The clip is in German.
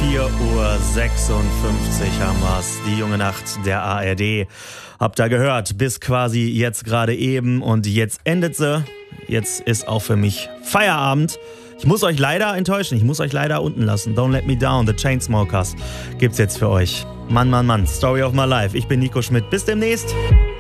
4:56 Uhr haben wir's. Die junge Nacht der ARD. Habt ihr gehört, bis quasi jetzt gerade eben und jetzt endet sie. Jetzt ist auch für mich Feierabend. Ich muss euch leider enttäuschen, ich muss euch leider unten lassen. Don't Let Me Down, The Chainsmokers gibt's jetzt für euch. Mann, Mann, Mann, Story of my life. Ich bin Nico Schmidt, bis demnächst.